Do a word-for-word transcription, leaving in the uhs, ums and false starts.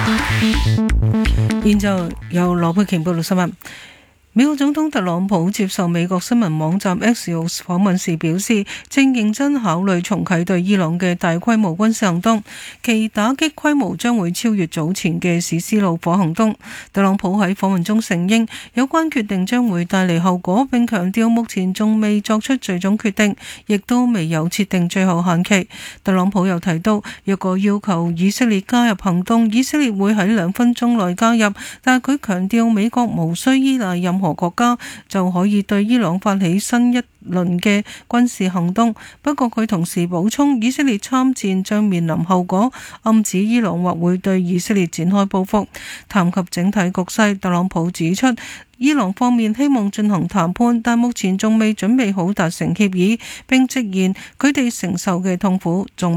現就由羅佩瓊報道新聞。美國總統特朗普接受美國新聞網站 Axios 訪問時表示，正認真考慮重啟對伊朗嘅大規模軍事行動，其打擊規模將會超越早前嘅史詩怒火行動。特朗普喺訪問中承認有關決定將會帶嚟後果，並強調目前仲未作出最終決定，亦都未有設定最後限期。特朗普又提到，若果要求以色列加入行動，以色列會喺兩分鐘內加入，但係佢強調美國無需依賴任何國家就可以對伊朗發起新一輪嘅軍事行動。不過佢同時補充，以色列參戰將面臨後果，暗指伊朗或會對以色列展開報復。談及整體局勢，特朗普指出，伊朗方面希望進行談判，但目前仲未準備好達成協議，並直言佢哋承受嘅痛苦仲